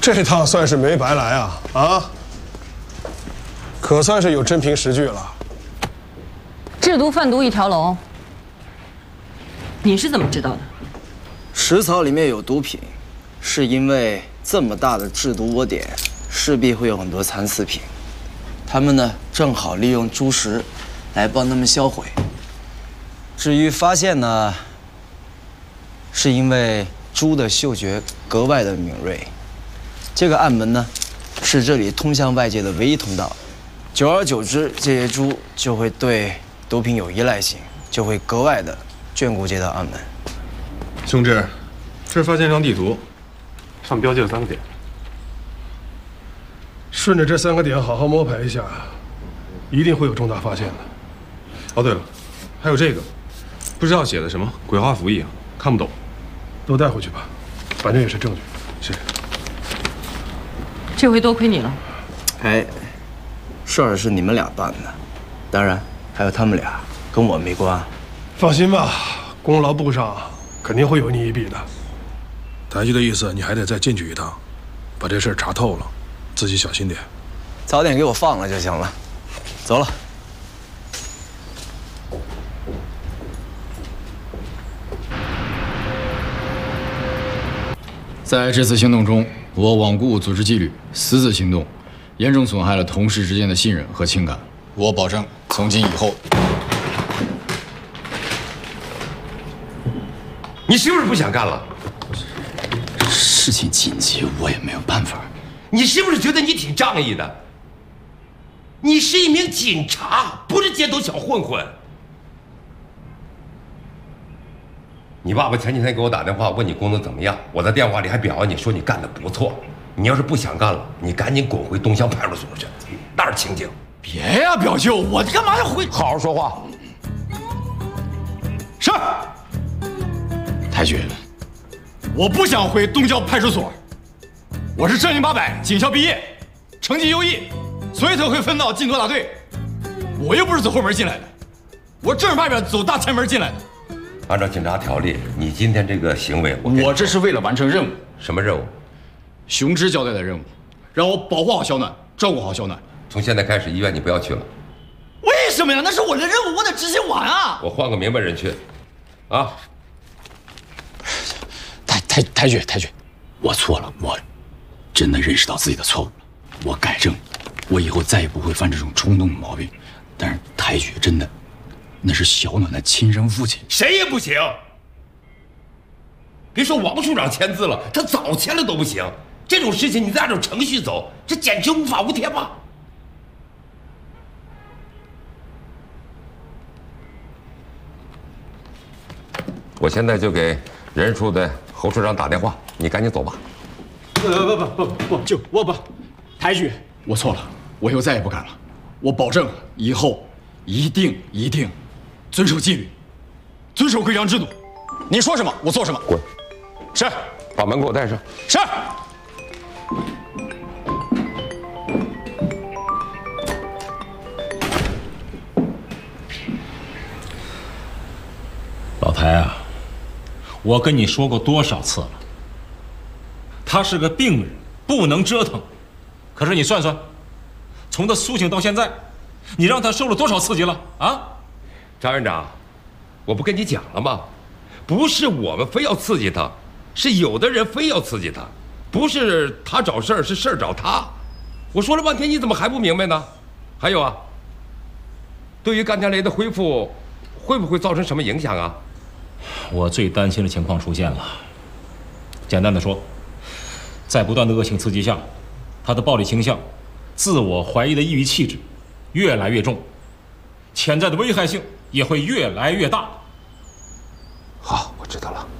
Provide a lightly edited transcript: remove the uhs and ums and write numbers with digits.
这趟算是没白来啊！啊，可算是有真凭实据了。 制毒贩毒一条龙，你是怎么知道的？ 食草里面有毒品，是因为这么大的制毒窝点，势必会有很多残次品。他们呢，正好利用猪食来帮他们销毁。至于发现呢，是因为猪的嗅觉格外的敏锐。这个暗门呢，是这里通向外界的唯一通道。久而久之，这些猪就会对毒品有依赖性，就会格外的眷顾这道暗门。 兄弟，这儿发现张地图，上标记了3个点。 顺着这3个点好好摸排一下，一定会有重大发现的。 哦，对了，还有这个，不知道写的什么，鬼画符一样，看不懂。 都带回去吧，反正也是证据。 是。 这回多亏你了。 哎，事儿是你们俩办的，当然还有他们俩，跟我没关。 放心吧，功劳簿上肯定会有你一笔的。台局的意思，你还得再进去一趟，把这事儿查透了，自己小心点。 早点给我放了就行了。走了。 在这次行动中，我罔顾组织纪律，私自行动，严重损害了同事之间的信任和情感。我保证，从今以后， 你是不是不想干了？ 事情紧急，我也没有办法。 你是不是觉得你挺仗义的？你是一名警察，不是街头小混混。你爸爸前几天给我打电话问你工作怎么样，我在电话里还表扬你说你干得不错。你要是不想干了，你赶紧滚回东乡派出所去，那儿清静。 别呀，表舅，我干嘛要回？ 好好说话。 是。太君，我不想回东郊派出所。我是正经八百警校毕业，成绩优异，所以才会分到禁毒大队。我又不是走后门进来的，我正儿八经走大前门进来的。 按照警察条例，你今天这个行为， 我这是为了完成任务。 什么任务？ 雄之交代的任务，让我保护好小暖，照顾好小暖。 从现在开始，医院你不要去了。 为什么呀？那是我的任务，我得执行完啊！ 我换个明白人去，啊！ 太君，我错了，我真的认识到自己的错误了，我改正，我以后再也不会犯这种冲动的毛病。但是太君真的，那是小暖的亲生父亲， 谁也不行。别说王处长签字了，他早签了都不行。这种事情你再按照程序走，这简直无法无天吧？我现在就给人事处的侯处长打电话，你赶紧走吧。 不，就我不，太君，我错了，我以后再也不敢了，我保证以后一定遵守纪律，遵守规章制度。你说什么，我做什么。 滚！ 是。 把门给我带上。 是。 老台啊，我跟你说过多少次了，他是个病人，不能折腾。可是你算算，从他苏醒到现在，你让他受了多少刺激了啊？ 张院长，我不跟你讲了吗？不是我们非要刺激他，是有的人非要刺激他，不是他找事儿，是事儿找他。我说了半天，你怎么还不明白呢？还有啊，对于甘天雷的恢复，会不会造成什么影响啊？ 我最担心的情况出现了。简单的说，在不断的恶性刺激下，他的暴力倾向、自我怀疑的抑郁气质越来越重，潜在的危害性也会越来越大。 好，我知道了。